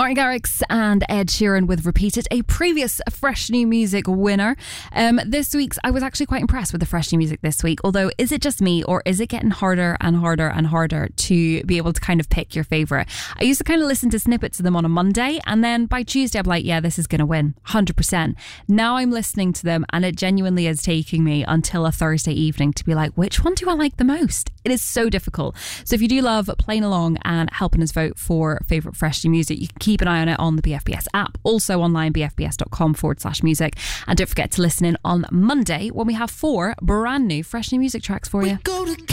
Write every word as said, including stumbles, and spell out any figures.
Martin Garrix and Ed Sheeran with Repeated, a previous Fresh New Music winner. Um, this week's, I was actually quite impressed with the Fresh New Music this week, although is it just me or is it getting harder and harder and harder to be able to kind of pick your favourite? I used to kind of listen to snippets of them on a Monday and then by Tuesday I'm like, yeah, this is going to win, one hundred percent. Now I'm listening to them and it genuinely is taking me until a Thursday evening to be like, which one do I like the most? It is so difficult. So if you do love playing along and helping us vote for favourite Fresh New Music, you can keep an eye on it on the B F B S app, also online bfbs.com forward slash music, and don't forget to listen in on Monday when we have four brand new Fresh New Music tracks for you.